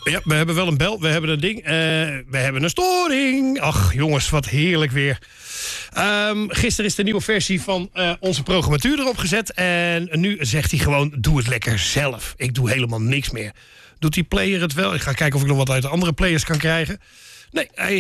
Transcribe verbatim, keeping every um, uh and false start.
Ja, we hebben wel een bel, we hebben een ding. Uh, we hebben een storing. Ach, jongens, wat heerlijk weer. Um, gisteren is de nieuwe versie van uh, onze programmatuur erop gezet. En nu zegt hij gewoon, doe het lekker zelf. Ik doe helemaal niks meer. Doet die player het wel? Ik ga kijken of ik nog wat uit de andere players kan krijgen. Nee, hij